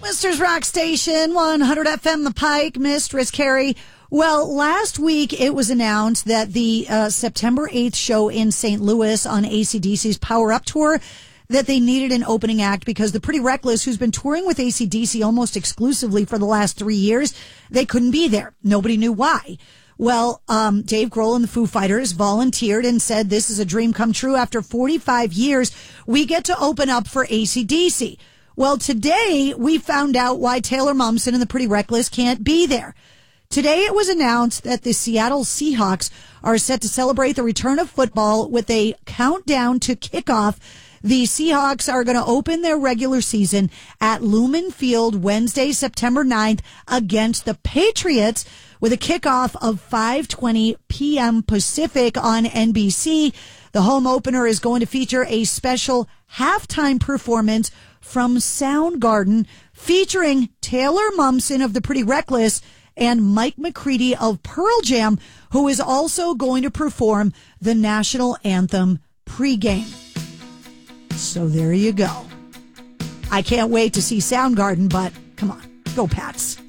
Westminster's Rock Station, 100 FM The Pike, Mistress Carrie. Well, last week it was announced that the September 8th show in St. Louis on AC/DC's Power Up Tour, that they needed an opening act because the Pretty Reckless, who's been touring with AC/DC almost exclusively for the last 3 years, they couldn't be there. Nobody knew why. Well, Dave Grohl and the Foo Fighters volunteered and said this is a dream come true. After 45 years, we get to open up for AC/DC. Well, today we found out why Taylor Momsen and the Pretty Reckless can't be there. Today it was announced that the Seattle Seahawks are set to celebrate the return of football with a countdown to kickoff. The Seahawks are going to open their regular season at Lumen Field Wednesday, September 9th against the Patriots with a kickoff of 5:20 p.m. Pacific on NBC. The home opener is going to feature a special halftime performance from Soundgarden featuring Taylor Momsen of the Pretty Reckless and Mike McCready of Pearl Jam, who is also going to perform the national anthem pregame. So there you go. I can't wait to see Soundgarden, but come on, go Pats.